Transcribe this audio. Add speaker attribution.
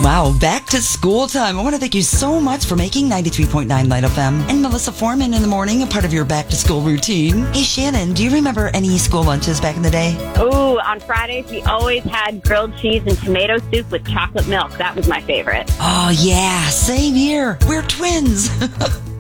Speaker 1: Wow, back to school time. I want to thank you so much for making 93.9 Light FM and Melissa Foreman in the morning a part of your back to school routine. Hey, Shannon, do you remember any school lunches back in the day?
Speaker 2: Oh, on Fridays, we always had grilled cheese and tomato soup with chocolate milk. That was my favorite.
Speaker 1: Oh, yeah, same here. We're twins.